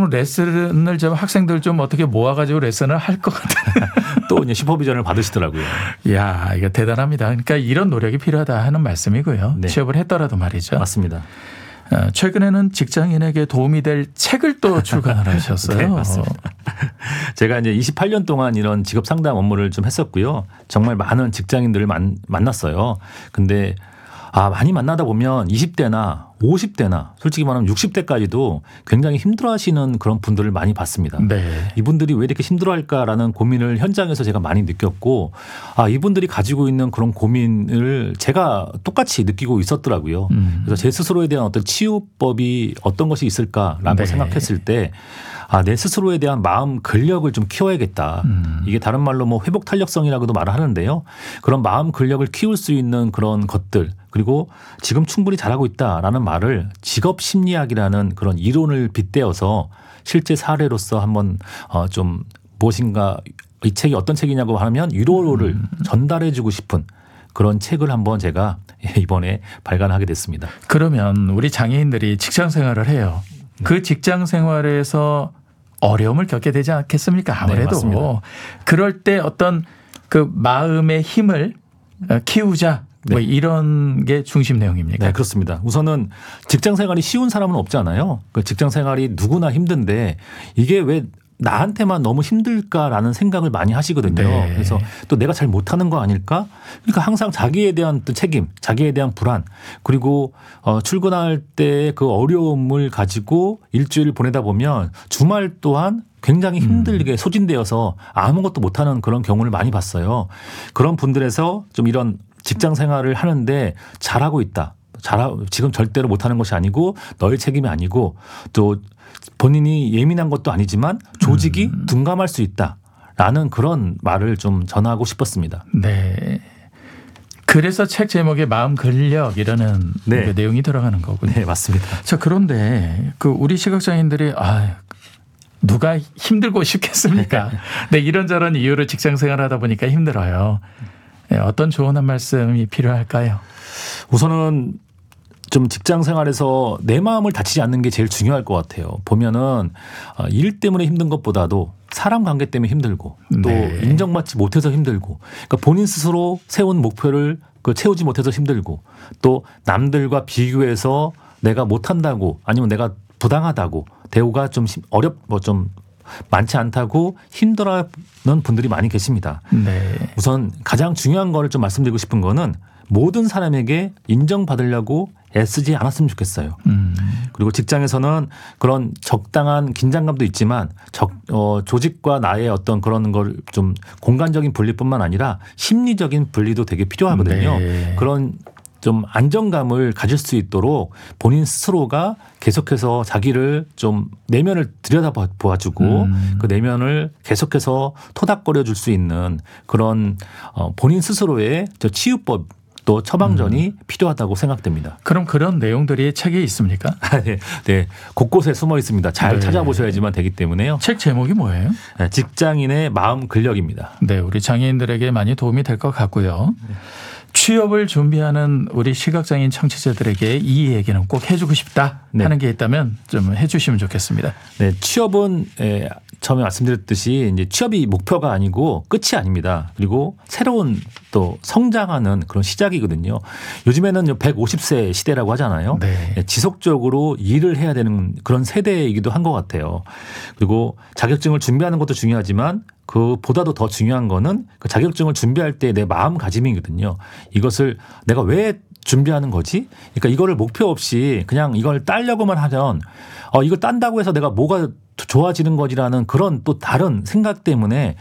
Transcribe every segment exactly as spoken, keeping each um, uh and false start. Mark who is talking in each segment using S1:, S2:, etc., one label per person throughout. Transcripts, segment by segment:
S1: 그럼 레슨을 좀 학생들 좀 어떻게 모아가지고 레슨을 할 것 같아요.
S2: 또 이제 슈퍼비전을 받으시더라고요.
S1: 이야, 이거 대단합니다. 그러니까 이런 노력이 필요하다 하는 말씀이고요.
S2: 네.
S1: 취업을 했더라도 말이죠.
S2: 맞습니다.
S1: 어, 최근에는 직장인에게 도움이 될 책을 또 출간을 하셨어요.
S2: 네, 맞습니다. 제가 이제 이십팔 년 동안 이런 직업 상담 업무를 좀 했었고요. 정말 많은 직장인들을 만, 만났어요. 근데 아, 많이 만나다 보면 이십 대나 오십 대나 솔직히 말하면 육십 대까지도 굉장히 힘들어하시는 그런 분들을 많이 봤습니다.
S1: 네.
S2: 이분들이 왜 이렇게 힘들어할까라는 고민을 현장에서 제가 많이 느꼈고 아, 이분들이 가지고 있는 그런 고민을 제가 똑같이 느끼고 있었더라고요.
S1: 음.
S2: 그래서 제 스스로에 대한 어떤 치유법이 어떤 것이 있을까라고
S1: 네.
S2: 생각했을 때 아, 내 스스로에 대한 마음 근력을 좀 키워야겠다.
S1: 음.
S2: 이게 다른 말로 뭐 회복 탄력성이라고도 말을 하는데요. 그런 마음 근력을 키울 수 있는 그런 것들 그리고 지금 충분히 잘하고 있다라는 말을 직업 심리학이라는 그런 이론을 빗대어서 실제 사례로서 한번 어, 좀 무엇인가 이 책이 어떤 책이냐고 하면 위로를 음. 전달해 주고 싶은 그런 책을 한번 제가 이번에 발간하게 됐습니다.
S1: 그러면 우리 장애인들이 직장 생활을 해요. 그 직장 생활에서 어려움을 겪게 되지 않겠습니까? 아무래도.
S2: 네,
S1: 그럴 때 어떤 그 마음의 힘을 키우자.
S2: 네.
S1: 뭐 이런 게 중심 내용입니까?
S2: 네, 그렇습니다. 우선은 직장 생활이 쉬운 사람은 없잖아요. 그 직장 생활이 누구나 힘든데 이게 왜 나한테만 너무 힘들까라는 생각을 많이 하시거든요.
S1: 네.
S2: 그래서 또 내가 잘 못하는 거 아닐까? 그러니까 항상 자기에 대한 또 책임, 자기에 대한 불안, 그리고 어, 출근할 때 그 어려움을 가지고 일주일 보내다 보면 주말 또한 굉장히 힘들게 음. 소진되어서 아무것도 못하는 그런 경우를 많이 봤어요. 그런 분들에서 좀 이런 직장 생활을 하는데 잘하고 있다. 잘 지금 절대로 못하는 것이 아니고 너의 책임이 아니고 또 본인이 예민한 것도 아니지만 조직이 음. 둔감할 수 있다라는 그런 말을 좀 전하고 싶었습니다.
S1: 네. 그래서 책 제목에 마음 근력이라는
S2: 네.
S1: 그 내용이 들어가는 거군요.
S2: 네, 맞습니다.
S1: 자, 그런데 그 우리 시각장애인들이 아 누가 힘들고 싶겠습니까? 네, 이런저런 이유로 직장 생활하다 보니까 힘들어요. 네, 어떤 조언 한 말씀이 필요할까요?
S2: 우선은 좀 직장 생활에서 내 마음을 다치지 않는 게 제일 중요할 것 같아요. 보면은 일 때문에 힘든 것보다도 사람 관계 때문에 힘들고 또
S1: 네.
S2: 인정받지 못해서 힘들고 그러니까 본인 스스로 세운 목표를 그 채우지 못해서 힘들고 또 남들과 비교해서 내가 못한다고 아니면 내가 부당하다고 대우가 좀 어렵 뭐 좀 많지 않다고 힘들어하는 분들이 많이 계십니다.
S1: 네.
S2: 우선 가장 중요한 거를 좀 말씀드리고 싶은 거는 모든 사람에게 인정받으려고 애쓰지 않았으면 좋겠어요.
S1: 음.
S2: 그리고 직장에서는 그런 적당한 긴장감도 있지만 적, 어, 조직과 나의 어떤 그런 걸 좀 공간적인 분리뿐만 아니라 심리적인 분리도 되게 필요하거든요.
S1: 네.
S2: 그런 좀 안정감을 가질 수 있도록 본인 스스로가 계속해서 자기를 좀 내면을 들여다 보아주고
S1: 음.
S2: 그 내면을 계속해서 토닥거려 줄 수 있는 그런 어, 본인 스스로의 저 치유법 또 처방전이 음. 필요하다고 생각됩니다.
S1: 그럼 그런 내용들이 책에 있습니까?
S2: 네, 네, 곳곳에 숨어 있습니다. 잘
S1: 네.
S2: 찾아보셔야지만 되기 때문에요.
S1: 책 제목이 뭐예요?
S2: 네, 직장인의 마음 근력입니다.
S1: 네, 우리 장애인들에게 많이 도움이 될 것 같고요. 네. 취업을 준비하는 우리 시각장애인 청취자들에게 이 얘기는 꼭 해주고 싶다 하는 네. 게 있다면 좀 해주시면 좋겠습니다.
S2: 네, 취업은 에, 처음에 말씀드렸듯이 이제 취업이 목표가 아니고 끝이 아닙니다. 그리고 새로운 또 성장하는 그런 시작이거든요. 요즘에는 백오십 세 시대라고 하잖아요.
S1: 네.
S2: 지속적으로 일을 해야 되는 그런 세대이기도 한 것 같아요. 그리고 자격증을 준비하는 것도 중요하지만 그보다도 더 중요한 거는 그 자격증을 준비할 때 내 마음가짐이거든요. 이것을 내가 왜 준비하는 거지? 그러니까 이거를 목표 없이 그냥 이걸 따려고만 하면 어, 이거 딴다고 해서 내가 뭐가 좋아지는 거지라는 그런 또 다른 생각 때문에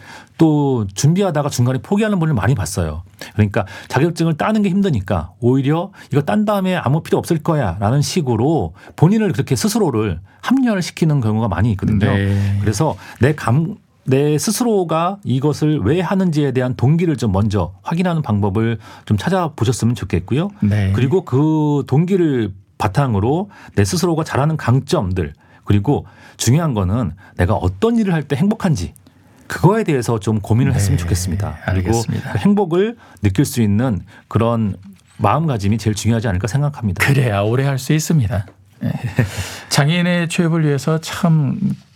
S2: 또 준비하다가 중간에 포기하는 분을 많이 봤어요. 그러니까 자격증을 따는 게 힘드니까 오히려 이거 딴 다음에 아무 필요 없을 거야 라는 식으로 본인을 그렇게 스스로를 합리화를 시키는 경우가 많이 있거든요.
S1: 네.
S2: 그래서 내 감, 내 스스로가 이것을 왜 하는지에 대한 동기를 좀 먼저 확인하는 방법을 좀 찾아보셨으면 좋겠고요.
S1: 네.
S2: 그리고 그 동기를 바탕으로 내 스스로가 잘하는 강점들 그리고 중요한 거는 내가 어떤 일을 할 때 행복한지 그거에 대해서 좀 고민을
S1: 네.
S2: 했으면 좋겠습니다. 그리고
S1: 알겠습니다.
S2: 그 행복을 느낄 수 있는 그런 마음가짐이 제일 중요하지 않을까 생각합니다.
S1: 그래야 오래 할 수 있습니다. 네. 장애인의 취업을 위해서 참